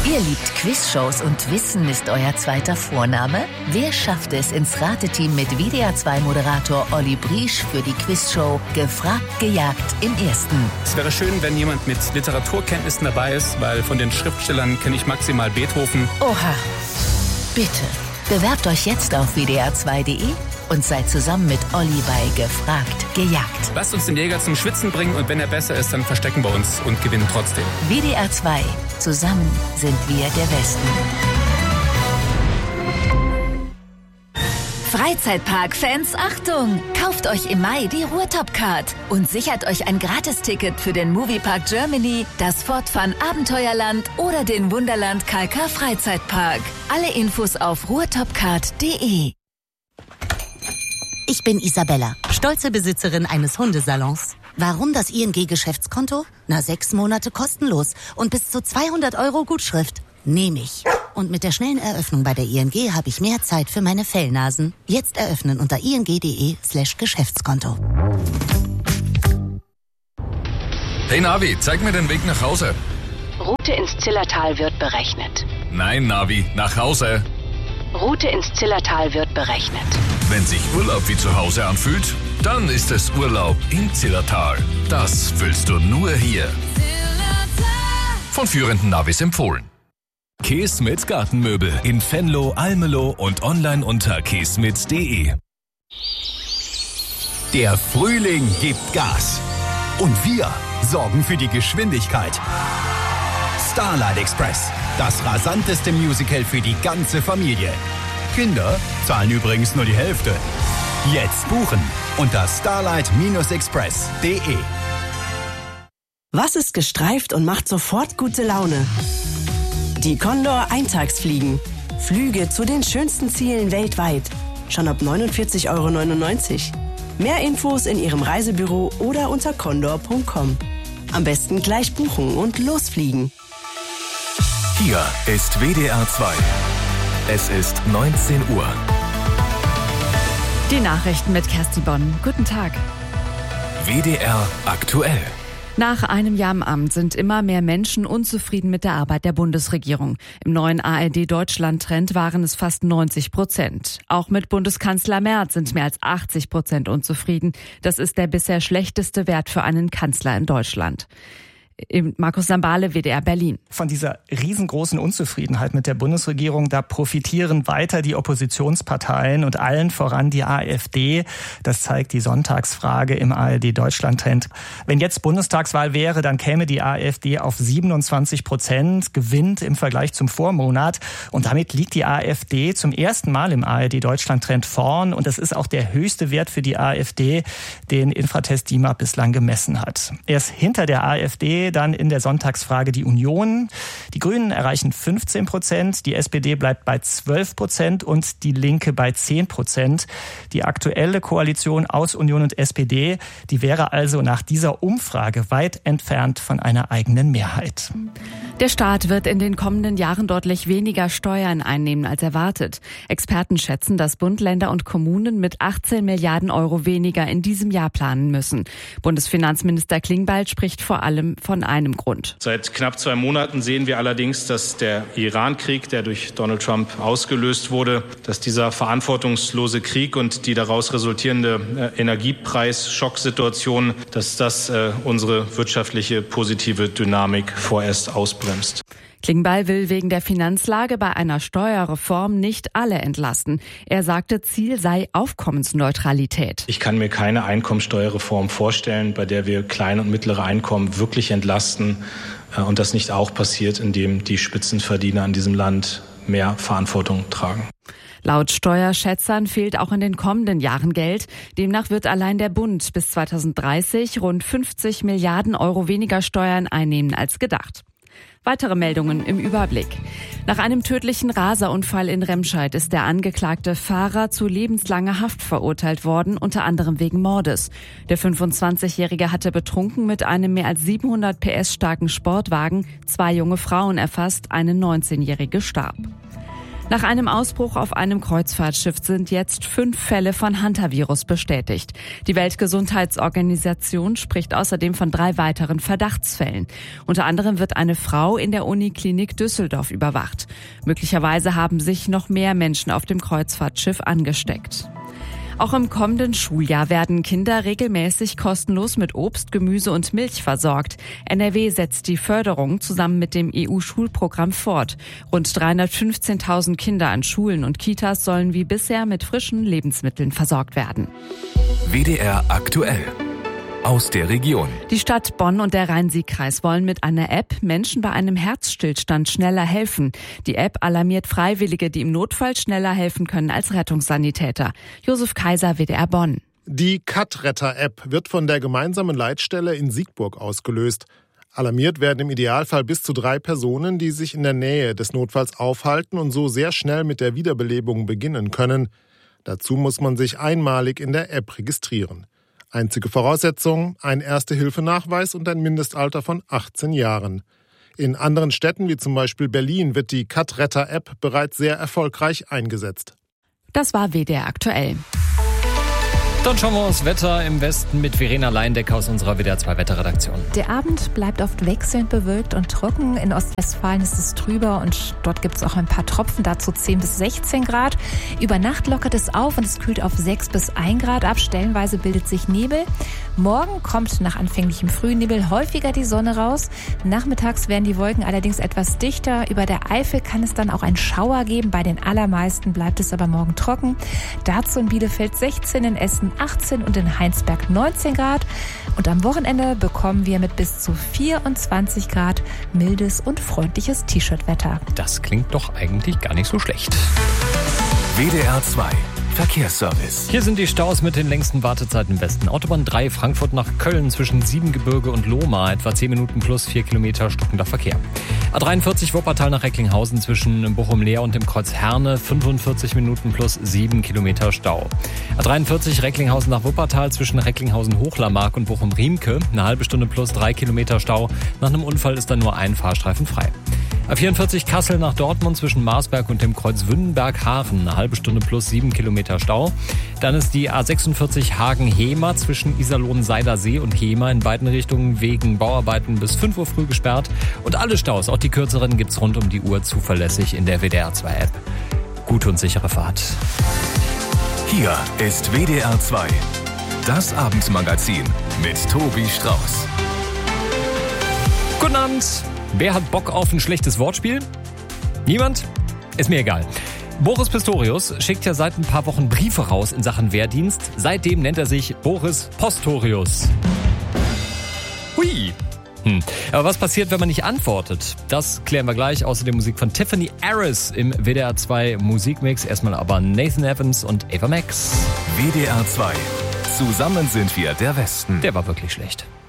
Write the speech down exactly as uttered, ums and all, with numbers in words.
Ihr liebt Quizshows und Wissen ist euer zweiter Vorname? Wer schafft es ins Rateteam mit W D R zwei Moderator Olli Briesch für die Quizshow Gefragt, gejagt im Ersten? Es wäre schön, wenn jemand mit Literaturkenntnissen dabei ist, weil von den Schriftstellern kenne ich maximal Beethoven. Oha, bitte. Bewerbt euch jetzt auf w d r zwei punkt de und seid zusammen mit Olli bei Gefragt, gejagt. Lasst uns den Jäger zum Schwitzen bringen und wenn er besser ist, dann verstecken wir uns und gewinnen trotzdem. W D R zwei. Zusammen sind wir der Westen. Freizeitpark-Fans, Achtung! Kauft euch im Mai die Ruhrtop-Card und sichert euch ein Gratisticket für den Moviepark Germany, das Fort Fun Abenteuerland oder den Wunderland Kalka Freizeitpark. Alle Infos auf ruhrtopcard punkt de. Ich bin Isabella, stolze Besitzerin eines Hundesalons. Warum das I N G-Geschäftskonto? Na, sechs Monate kostenlos und bis zu zweihundert Euro Gutschrift. Nehme ich. Und mit der schnellen Eröffnung bei der I N G habe ich mehr Zeit für meine Fellnasen. Jetzt eröffnen unter ing.de slash Geschäftskonto. Hey Navi, zeig mir den Weg nach Hause. Route ins Zillertal wird berechnet. Nein, Navi, nach Hause. Route ins Zillertal wird berechnet. Wenn sich Urlaub wie zu Hause anfühlt, dann ist es Urlaub im Zillertal. Das fühlst du nur hier. Von führenden Navis empfohlen. Keesmit Gartenmöbel in Venlo, Almelo und online unter keesmit punkt de. Der Frühling gibt Gas. Und wir sorgen für die Geschwindigkeit. Starlight Express, das rasanteste Musical für die ganze Familie. Kinder zahlen übrigens nur die Hälfte. Jetzt buchen unter starlight express punkt de. Was ist gestreift und macht sofort gute Laune? Die Condor Eintagsfliegen. Flüge zu den schönsten Zielen weltweit. Schon ab neunundvierzig Euro neunundneunzig. Mehr Infos in Ihrem Reisebüro oder unter condor punkt com. Am besten gleich buchen und losfliegen. Hier ist W D R zwei. Es ist neunzehn Uhr. Die Nachrichten mit Kerstin Bonn. Guten Tag. W D R aktuell. Nach einem Jahr im Amt sind immer mehr Menschen unzufrieden mit der Arbeit der Bundesregierung. Im neuen A R D-Deutschland-Trend waren es fast neunzig Prozent. Auch mit Bundeskanzler Merz sind mehr als achtzig Prozent unzufrieden. Das ist der bisher schlechteste Wert für einen Kanzler in Deutschland. Markus Sambale, W D R Berlin. Von dieser riesengroßen Unzufriedenheit mit der Bundesregierung, da profitieren weiter die Oppositionsparteien und allen voran die AfD. Das zeigt die Sonntagsfrage im A R D-Deutschland-Trend. Wenn jetzt Bundestagswahl wäre, dann käme die AfD auf siebenundzwanzig Prozent, gewinnt im Vergleich zum Vormonat. Und damit liegt die AfD zum ersten Mal im A R D-Deutschland-Trend vorn. Und das ist auch der höchste Wert für die AfD, den Infratest DIMAP bislang gemessen hat. Erst hinter der AfD dann in der Sonntagsfrage die Union. Die Grünen erreichen fünfzehn Prozent, die S P D bleibt bei zwölf Prozent und die Linke bei zehn Prozent. Die aktuelle Koalition aus Union und S P D, die wäre also nach dieser Umfrage weit entfernt von einer eigenen Mehrheit. Der Staat wird in den kommenden Jahren deutlich weniger Steuern einnehmen als erwartet. Experten schätzen, dass Bund, Länder und Kommunen mit achtzehn Milliarden Euro weniger in diesem Jahr planen müssen. Bundesfinanzminister Klingbeil spricht vor allem von einem Grund. Seit knapp zwei Monaten sehen wir allerdings, dass der Iran-Krieg, der durch Donald Trump ausgelöst wurde, dass dieser verantwortungslose Krieg und die daraus resultierende äh, Energiepreis-Schocksituation, dass das äh, unsere wirtschaftliche positive Dynamik vorerst ausbremst. Klingbeil will wegen der Finanzlage bei einer Steuerreform nicht alle entlasten. Er sagte, Ziel sei Aufkommensneutralität. Ich kann mir keine Einkommensteuerreform vorstellen, bei der wir kleine und mittlere Einkommen wirklich entlasten und das nicht auch passiert, indem die Spitzenverdiener in diesem Land mehr Verantwortung tragen. Laut Steuerschätzern fehlt auch in den kommenden Jahren Geld. Demnach wird allein der Bund bis zweitausenddreißig rund fünfzig Milliarden Euro weniger Steuern einnehmen als gedacht. Weitere Meldungen im Überblick. Nach einem tödlichen Raserunfall in Remscheid ist der angeklagte Fahrer zu lebenslanger Haft verurteilt worden, unter anderem wegen Mordes. Der fünfundzwanzigjährige hatte betrunken mit einem mehr als siebenhundert P S starken Sportwagen zwei junge Frauen erfasst, eine neunzehnjährige starb. Nach einem Ausbruch auf einem Kreuzfahrtschiff sind jetzt fünf Fälle von Hantavirus bestätigt. Die Weltgesundheitsorganisation spricht außerdem von drei weiteren Verdachtsfällen. Unter anderem wird eine Frau in der Uniklinik Düsseldorf überwacht. Möglicherweise haben sich noch mehr Menschen auf dem Kreuzfahrtschiff angesteckt. Auch im kommenden Schuljahr werden Kinder regelmäßig kostenlos mit Obst, Gemüse und Milch versorgt. N R W setzt die Förderung zusammen mit dem E U-Schulprogramm fort. Rund dreihundertfünfzehntausend Kinder an Schulen und Kitas sollen wie bisher mit frischen Lebensmitteln versorgt werden. W D R aktuell. Aus der Region. Die Stadt Bonn und der Rhein-Sieg-Kreis wollen mit einer App Menschen bei einem Herzstillstand schneller helfen. Die App alarmiert Freiwillige, die im Notfall schneller helfen können als Rettungssanitäter. Josef Kaiser, W D R Bonn. Die Cut-Retter-App wird von der gemeinsamen Leitstelle in Siegburg ausgelöst. Alarmiert werden im Idealfall bis zu drei Personen, die sich in der Nähe des Notfalls aufhalten und so sehr schnell mit der Wiederbelebung beginnen können. Dazu muss man sich einmalig in der App registrieren. Einzige Voraussetzung, ein Erste-Hilfe-Nachweis und ein Mindestalter von achtzehn Jahren. In anderen Städten wie zum Beispiel Berlin wird die Cut-Retter-App bereits sehr erfolgreich eingesetzt. Das war W D R aktuell. Dann schauen wir uns Wetter im Westen mit Verena Leindecker aus unserer W D R zwei Wetterredaktion. Der Abend bleibt oft wechselnd bewölkt und trocken. In Ostwestfalen ist es trüber und dort gibt es auch ein paar Tropfen, dazu zehn bis sechzehn Grad. Über Nacht lockert es auf und es kühlt auf sechs bis ein Grad ab. Stellenweise bildet sich Nebel. Morgen kommt nach anfänglichem Frühnebel häufiger die Sonne raus. Nachmittags werden die Wolken allerdings etwas dichter. Über der Eifel kann es dann auch einen Schauer geben. Bei den allermeisten bleibt es aber morgen trocken. Dazu in Bielefeld sechzehn, in Essen achtzehn und in Heinsberg neunzehn Grad. Und am Wochenende bekommen wir mit bis zu vierundzwanzig Grad mildes und freundliches T-Shirt-Wetter. Das klingt doch eigentlich gar nicht so schlecht. W D R zwei Verkehrsservice. Hier sind die Staus mit den längsten Wartezeiten im Westen. Autobahn drei Frankfurt nach Köln zwischen Siebengebirge und Lohmar. Etwa zehn Minuten plus vier Kilometer stockender Verkehr. A dreiundvierzig Wuppertal nach Recklinghausen zwischen Bochum-Leer und dem Kreuz Herne. fünfundvierzig Minuten plus sieben Kilometer Stau. A dreiundvierzig Recklinghausen nach Wuppertal zwischen Recklinghausen-Hochlermark und Bochum-Riemke. Eine halbe Stunde plus drei Kilometer Stau. Nach einem Unfall ist dann nur ein Fahrstreifen frei. A vierundvierzig Kassel nach Dortmund zwischen Marsberg und dem Kreuz Wünnenberg-Hafen. Eine halbe Stunde plus sieben Kilometer Stau. Dann ist die A sechsundvierzig Hagen-Hemer zwischen Iserlohn-Seidersee und Hemer in beiden Richtungen wegen Bauarbeiten bis fünf Uhr früh gesperrt. Und alle Staus, auch die kürzeren, gibt's rund um die Uhr zuverlässig in der W D R zwei App. Gute und sichere Fahrt. Hier ist W D R zwei. Das Abendmagazin mit Tobi Strauß. Guten Abend. Wer hat Bock auf ein schlechtes Wortspiel? Niemand? Ist mir egal. Boris Pistorius schickt ja seit ein paar Wochen Briefe raus in Sachen Wehrdienst. Seitdem nennt er sich Boris Postorius. Hui. Hm. Aber was passiert, wenn man nicht antwortet? Das klären wir gleich. Außerdem Musik von Tiffany Harris im W D R zwei Musikmix. Erstmal aber Nathan Evans und Ava Max. W D R zwei. Zusammen sind wir der Westen. Der war wirklich schlecht.